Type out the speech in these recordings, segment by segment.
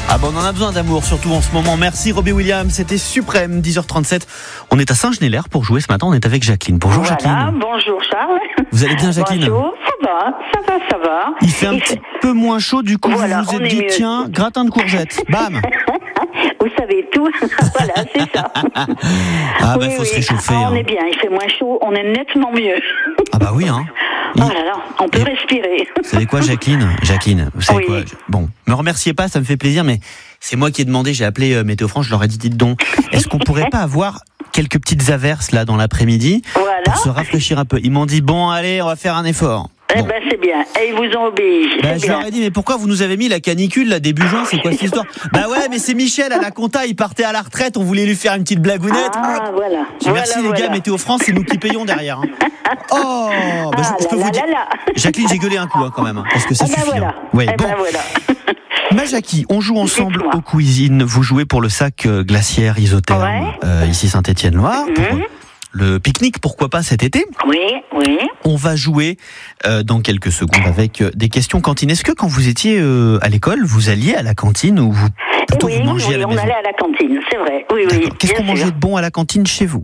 Ah bon, on en a besoin d'amour, surtout en ce moment. Merci Robbie Williams, c'était suprême, 10h37. On est à Saint-Genélaire pour jouer ce matin, on est avec Jacqueline. Bonjour Jacqueline. Bonjour Charles. Vous allez bien Jacqueline? Bonjour, ça va. Il fait un petit peu moins chaud, du coup voilà, vous vous êtes dit, tiens, gratin de courgettes, bam. Vous savez tout, voilà, c'est ça. Ah bah faut se réchauffer. On est bien, il fait moins chaud, on est nettement mieux. Ah bah oui, hein. Oh là là, on peut respirer. Vous savez quoi Jacqueline, vous savez quoi? Bon, me remerciez pas, ça me fait plaisir, mais c'est moi qui ai demandé, j'ai appelé Météo France, je leur ai dit, dites donc, est-ce qu'on pourrait pas avoir quelques petites averses là dans l'après-midi pour se rafraîchir un peu? Ils m'ont dit, bon allez, on va faire un effort. Eh ben c'est bien, et ils vous ont obéi. Je leur ai dit, mais pourquoi vous nous avez mis la canicule là début juin, c'est quoi cette histoire? Bah ouais, mais c'est Michel à la compta, il partait à la retraite, on voulait lui faire une petite blagounette. Ah voilà. Merci les gars, Météo France, c'est nous qui payons derrière. Oh, bah, je peux vous dire, Jacqueline, j'ai gueulé un coup quand même, parce que ça suffit. Voilà. Ouais, bon. Ma Jackie, on joue ensemble aux cuisines. Vous jouez pour le sac glaciaire isotherme, ici Saint-Étienne-Loire. Pour le pique-nique, pourquoi pas cet été? Oui. On va jouer dans quelques secondes avec des questions cantine. Est-ce que quand vous étiez à l'école, vous alliez à la cantine ou vous mangiez à la maison? On allait à la cantine, c'est vrai. Oui. Qu'est-ce qu'on mangeait de bon à la cantine chez vous?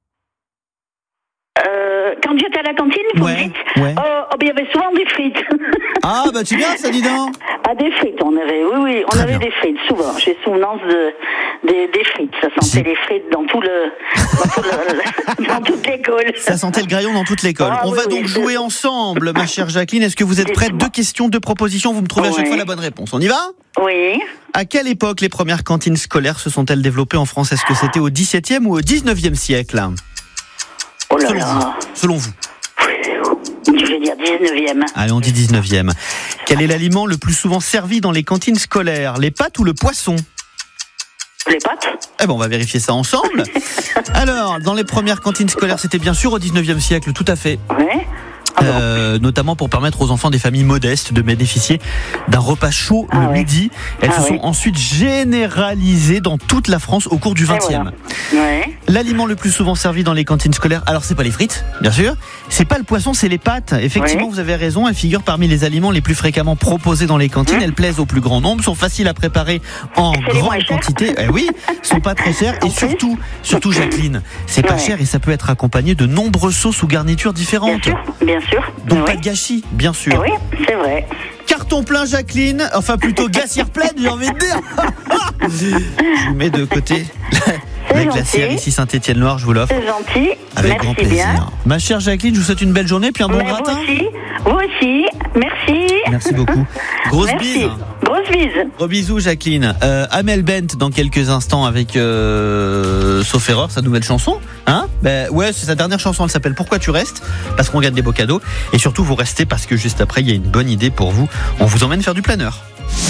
Quand j'étais à la cantine, vous me dites, il y avait souvent des frites. Ah, bah tu viens, ça dis donc. Ah, des frites, on avait, on avait des frites, souvent. J'ai souvenance des frites. Ça sentait les frites dans dans toute l'école. Ça sentait le graillon dans toute l'école. On va donc jouer ensemble, ma chère Jacqueline. Est-ce que vous êtes prête? 2 questions, 2 propositions. Vous me trouvez à chaque fois la bonne réponse. On y va? Oui. À quelle époque les premières cantines scolaires se sont-elles développées en France? Est-ce que c'était au XVIIe ou au XIXe siècle? Oh là là. Selon vous. Je vais dire 19e. Allez, on dit 19e. Quel est l'aliment le plus souvent servi dans les cantines scolaires? Les pâtes ou le poisson? Les pâtes. Eh ben, on va vérifier ça ensemble. Alors, dans les premières cantines scolaires, c'était bien sûr au 19e siècle, tout à fait. Ouais. Notamment pour permettre aux enfants des familles modestes de bénéficier d'un repas chaud le midi. Elles se sont ensuite généralisées dans toute la France au cours du XXe. L'aliment le plus souvent servi dans les cantines scolaires, alors c'est pas les frites, bien sûr, c'est pas le poisson, c'est les pâtes. Effectivement, vous avez raison, elles figurent parmi les aliments les plus fréquemment proposés dans les cantines. Elles plaisent au plus grand nombre, sont faciles à préparer en grande quantité. Sont pas très chères et surtout Jacqueline, c'est pas cher et ça peut être accompagné de nombreuses sauces ou garnitures différentes. Bien sûr. Donc pas de gâchis, bien sûr. Oui, c'est vrai. Carton plein Jacqueline, enfin plutôt glacière pleine, j'ai envie de dire. Je vous mets de côté la glacière ici Saint-Étienne-Loire, je vous l'offre. C'est gentil. Avec grand plaisir. Bien. Ma chère Jacqueline, je vous souhaite une belle journée puis un bon gratin. Vous aussi. Merci. Merci beaucoup. Grosse bise. Grosse bise. Gros bisous Jacqueline. Amel Bent dans quelques instants avec sauf erreur, sa nouvelle chanson. C'est sa dernière chanson, elle s'appelle Pourquoi tu restes, parce qu'on gagne des beaux cadeaux. Et surtout vous restez parce que juste après il y a une bonne idée pour vous. On vous emmène faire du planeur.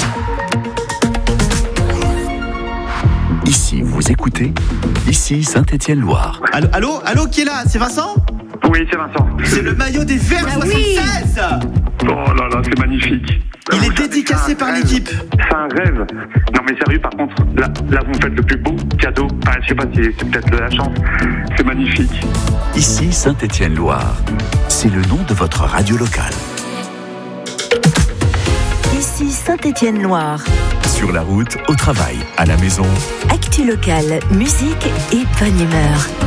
Ici vous écoutez, ici Saint-Étienne-Loire. Allô, qui est là? C'est Vincent? Oui, c'est Vincent. C'est le maillot des Verts 76. Oh là là, c'est magnifique. Il est dédicacé par l'équipe. C'est un rêve. Non mais sérieux, par contre, là vous me faites le plus beau cadeau. Je sais pas si c'est peut-être de la chance. C'est magnifique. Ici Saint-Étienne-Loire. C'est le nom de votre radio locale. Ici Saint-Étienne-Loire. Sur la route, au travail, à la maison. Actu locale, musique et bonne humeur.